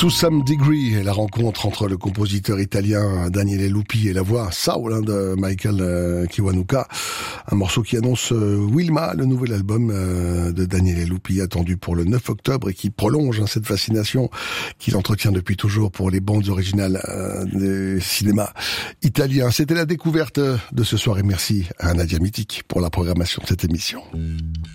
To Some Degree, la rencontre entre le compositeur italien Daniele Lupi et la voix soul de Michael Kiwanuka. Un morceau qui annonce Wilma, le nouvel album de Daniele Lupi, attendu pour le 9 octobre et qui prolonge cette fascination qu'il entretient depuis toujours pour les bandes originales des cinémas italiens. C'était la découverte de ce soir et merci à Nadia Mythique pour la programmation de cette émission.